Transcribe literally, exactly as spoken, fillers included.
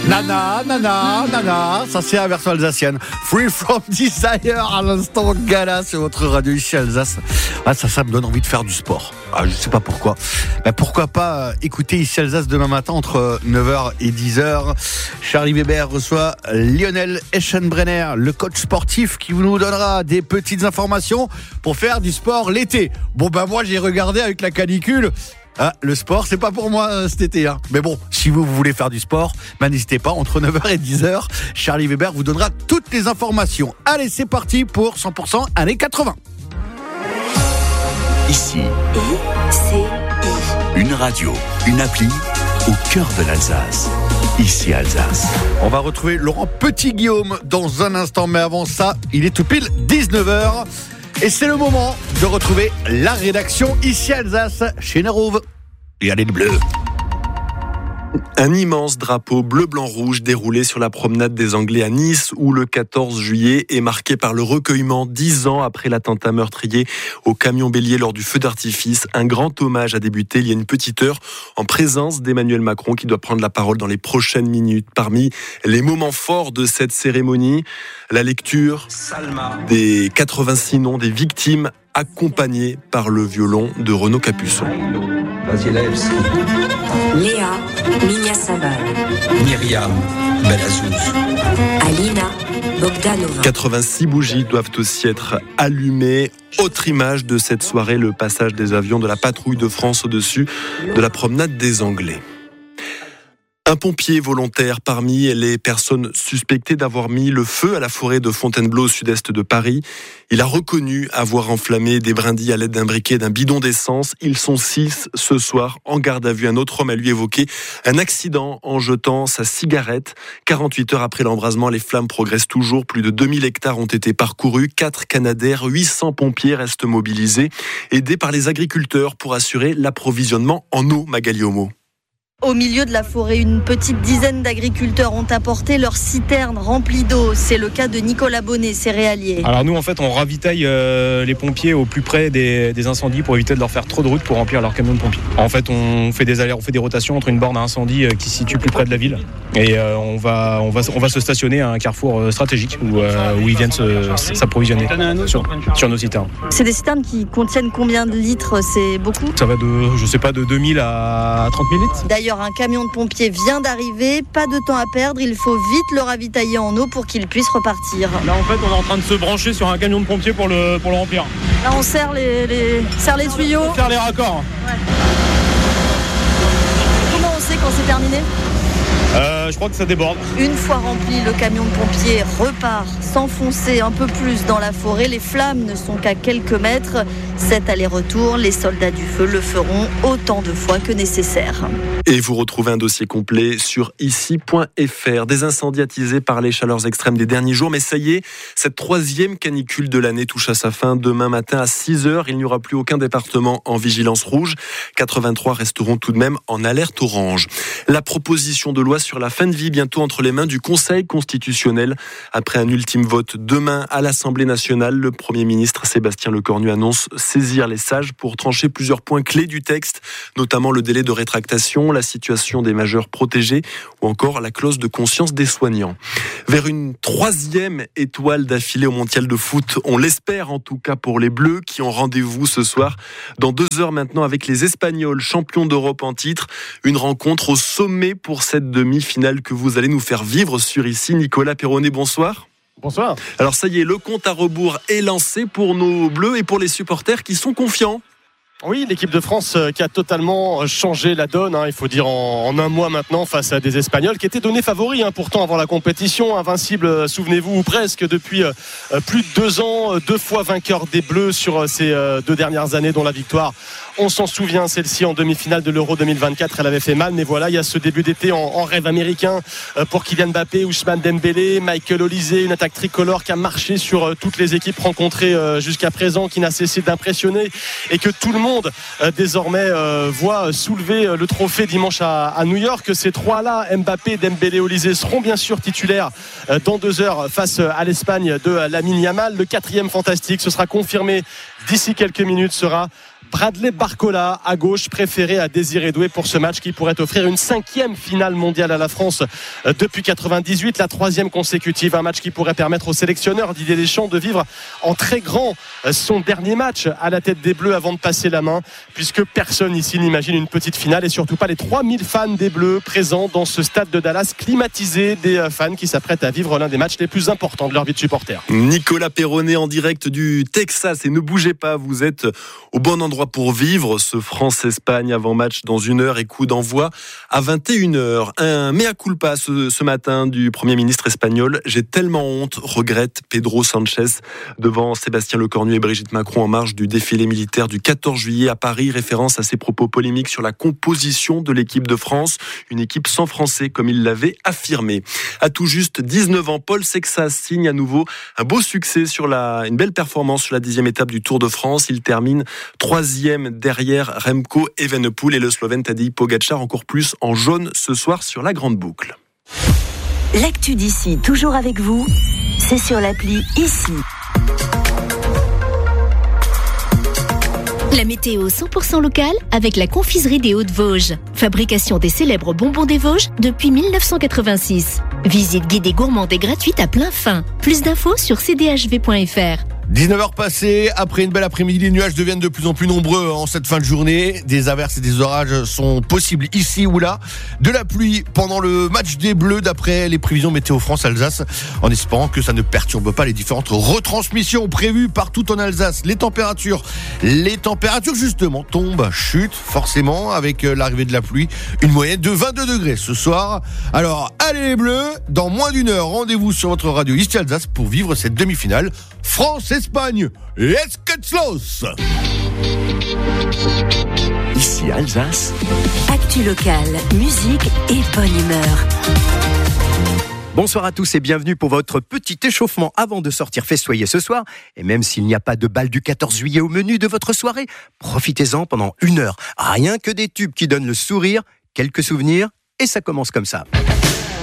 Nana, nana, nana, ça c'est la version alsacienne. Free from Desire à l'instant gala sur votre radio ici Alsace. Ah, ça, ça me donne envie de faire du sport. Ah, je sais pas pourquoi. Ben, pourquoi pas écouter ici Alsace demain matin entre neuf heures et dix heures. Charlie Weber reçoit Lionel Eschenbrenner, le coach sportif qui nous donnera des petites informations pour faire du sport l'été. Bon ben moi j'ai regardé avec la canicule. Ah, le sport, c'est pas pour moi euh, cet été. Hein. Mais bon, si vous, vous voulez faire du sport, ben, n'hésitez pas, entre neuf heures et dix heures, Charlie Weber vous donnera toutes les informations. Allez, c'est parti pour cent pour cent années quatre-vingts. Ici, I C I. Une radio, une appli au cœur de l'Alsace. Ici Alsace. On va retrouver Laurent Petit-Guillaume dans un instant, mais avant ça, il est tout pile dix-neuf heures. Et c'est le moment de retrouver la rédaction ici Alsace chez Narouve. Et allez le bleu. Un immense drapeau bleu-blanc-rouge déroulé sur la promenade des Anglais à Nice où le quatorze juillet est marqué par le recueillement dix ans après l'attentat meurtrier au camion bélier lors du feu d'artifice. Un grand hommage a débuté il y a une petite heure en présence d'Emmanuel Macron qui doit prendre la parole dans les prochaines minutes. Parmi les moments forts de cette cérémonie, la lecture des quatre-vingt-six noms des victimes accompagnés par le violon de Renaud Capuçon. Léa Mignasabal, Myriam Belazouz, Alina Bogdanova. quatre-vingt-six bougies doivent aussi être allumées. Autre image de cette soirée, le passage des avions de la patrouille de France au-dessus de la promenade des Anglais. Un pompier volontaire parmi les personnes suspectées d'avoir mis le feu à la forêt de Fontainebleau au sud-est de Paris. Il a reconnu avoir enflammé des brindilles à l'aide d'un briquet et d'un bidon d'essence. Ils sont six ce soir en garde à vue. Un autre homme a lui évoqué un accident en jetant sa cigarette. quarante-huit heures après l'embrasement, les flammes progressent toujours. Plus de deux mille hectares ont été parcourus. quatre Canadair, huit cents pompiers restent mobilisés, aidés par les agriculteurs pour assurer l'approvisionnement en eau. Magali Homo. Au milieu de la forêt, une petite dizaine d'agriculteurs ont apporté leurs citernes remplies d'eau. C'est le cas de Nicolas Bonnet, céréalier. Alors nous, en fait, on ravitaille euh, les pompiers au plus près des, des incendies pour éviter de leur faire trop de route pour remplir leur camion de pompiers. En fait, on fait des allers, on fait des rotations entre une borne à incendie euh, qui se situe plus près de la ville et euh, on va, on va, on va se stationner à un carrefour euh, stratégique où, euh, où ils viennent se, s'approvisionner sur, sur nos citernes. C'est des citernes qui contiennent combien de litres? C'est beaucoup? Ça va de, je sais pas, de deux mille à trente mille litres. D'ailleurs, un camion de pompiers vient d'arriver, pas de temps à perdre, il faut vite le ravitailler en eau pour qu'il puisse repartir. Là en fait on est en train de se brancher sur un camion de pompiers pour le, pour le remplir. Là on serre les, les, serre les tuyaux. On serre les raccords. Ouais. Comment on sait quand c'est terminé? Euh, je crois que ça déborde. Une fois rempli, le camion de pompiers repart s'enfoncer un peu plus dans la forêt. Les flammes ne sont qu'à quelques mètres. Cet aller-retour, les soldats du feu le feront autant de fois que nécessaire. Et vous retrouvez un dossier complet sur ici point f r. Des incendies attisés par les chaleurs extrêmes des derniers jours. Mais ça y est, cette troisième canicule de l'année touche à sa fin. Demain matin à six heures, il n'y aura plus aucun département en vigilance rouge. quatre-vingt-trois resteront tout de même en alerte orange. La proposition de loi sur la fin de vie bientôt entre les mains du Conseil constitutionnel. Après un ultime vote demain à l'Assemblée nationale, le Premier ministre Sébastien Lecornu annonce saisir les sages pour trancher plusieurs points clés du texte, notamment le délai de rétractation, la situation des majeurs protégés ou encore la clause de conscience des soignants. Vers une troisième étoile d'affilée au mondial de foot, on l'espère en tout cas pour les Bleus qui ont rendez-vous ce soir dans deux heures maintenant avec les Espagnols, champions d'Europe en titre. Une rencontre au sommet pour cette demi-finale que vous allez nous faire vivre sur ici. Nicolas Perronnet, bonsoir. Bonsoir. Alors ça y est, le compte à rebours est lancé pour nos Bleus et pour les supporters qui sont confiants. Oui, l'équipe de France qui a totalement changé la donne, hein, il faut dire en, en un mois maintenant face à des Espagnols qui étaient donnés favoris hein, pourtant avant la compétition, invincibles, souvenez-vous, presque depuis euh, plus de deux ans, deux fois vainqueurs des Bleus sur ces euh, deux dernières années, dont la victoire, on s'en souvient, celle-ci en demi-finale de l'Euro deux mille vingt-quatre, elle avait fait mal, mais voilà, il y a ce début d'été en, en rêve américain euh, pour Kylian Mbappé, Ousmane Dembélé, Michael Olise, une attaque tricolore qui a marché sur euh, toutes les équipes rencontrées euh, jusqu'à présent, qui n'a cessé d'impressionner et que tout le monde Euh, désormais euh, voit soulever euh, le trophée dimanche à, à New York. Ces trois-là, Mbappé, Dembélé, Olise, seront bien sûr titulaires euh, dans deux heures face à l'Espagne de Lamine Yamal. Le quatrième fantastique, ce sera confirmé d'ici quelques minutes, sera Bradley Barcola à gauche, préféré à Désiré Doué pour ce match qui pourrait offrir une cinquième finale mondiale à la France depuis quatre-vingt-dix-huit, la troisième consécutive. Un match qui pourrait permettre au sélectionneur Didier Deschamps de vivre en très grand son dernier match à la tête des Bleus avant de passer la main, puisque personne ici n'imagine une petite finale et surtout pas les trois mille fans des Bleus présents dans ce stade de Dallas climatisé, des fans qui s'apprêtent à vivre l'un des matchs les plus importants de leur vie de supporter. Nicolas Perronnet en direct du Texas, et ne bougez pas, vous êtes au bon endroit pour vivre ce France-Espagne avant-match dans une heure et coup d'envoi à vingt et une heures. Un mea culpa ce, ce matin du Premier ministre espagnol. J'ai tellement honte, regrette Pedro Sanchez devant Sébastien Lecornu et Brigitte Macron en marge du défilé militaire du quatorze juillet à Paris, référence à ses propos polémiques sur la composition de l'équipe de France, une équipe sans Français comme il l'avait affirmé. À tout juste dix-neuf ans, Paul Sexas signe à nouveau un beau succès sur la, une belle performance sur la dixième étape du Tour de France. Il termine troisième derrière Remco Evenepoel et le Slovène Tadej Pogačar, encore plus en jaune ce soir sur la grande boucle. L'actu d'ici, toujours avec vous, c'est sur l'appli Ici. La météo cent pour cent locale avec la confiserie des Hauts-de-Vosges. Fabrication des célèbres bonbons des Vosges depuis mille neuf cent quatre-vingt-six. Visite guidée gourmande et gratuite à plein fin. Plus d'infos sur c d h v point f r. dix-neuf heures passées, après une belle après-midi, les nuages deviennent de plus en plus nombreux en cette fin de journée. Des averses et des orages sont possibles ici ou là. De la pluie pendant le match des Bleus d'après les prévisions Météo France Alsace, en espérant que ça ne perturbe pas les différentes retransmissions prévues partout en Alsace. Les températures, les températures justement tombent, chutent forcément avec l'arrivée de la pluie. Une moyenne de vingt-deux degrés ce soir. Alors, allez les Bleus, dans moins d'une heure, rendez-vous sur votre radio Ici Alsace pour vivre cette demi-finale France-Espagne. Let's get lost. Ici Alsace. Actu locale, musique et bonne humeur. Bonsoir à tous et bienvenue pour votre petit échauffement avant de sortir festoyer ce soir. Et même s'il n'y a pas de bal du quatorze juillet au menu de votre soirée, profitez-en pendant une heure. Rien que des tubes qui donnent le sourire, quelques souvenirs, et ça commence comme ça.